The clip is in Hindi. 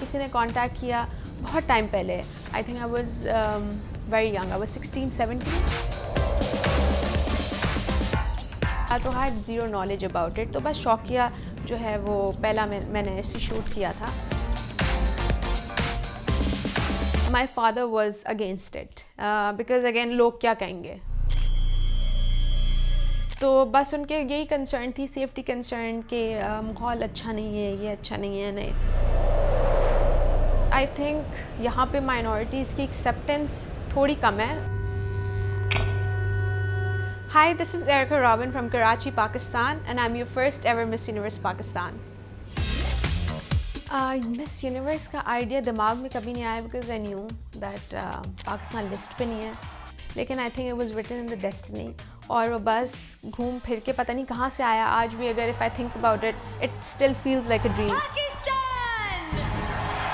किसी ने कांटेक्ट किया बहुत टाइम पहले, I think I was very young, I was 16-17, तो had zero knowledge about it. तो बस शौकिया जो है वो पहला मैंने ऐसे शूट किया था। My father was against it because again लोग क्या कहेंगे, तो बस उनके यही कंसर्न थी, सेफ्टी कंसर्न कि माहौल अच्छा नहीं है, ये अच्छा नहीं है। नहीं, आई थिंक यहाँ पे माइनॉरिटीज़ की एक्सेप्टेंस थोड़ी कम है। Hi, this is Erica Robin from Karachi, Pakistan, and I'm your first ever Miss Universe Pakistan. Miss Universe का आइडिया दिमाग में कभी नहीं आया because I knew that Pakistan list पे नहीं है, लेकिन I think it was written in the destiny, और वो बस घूम फिर के पता नहीं कहाँ से आया। आज भी अगर if I think about it, it still feels like a dream.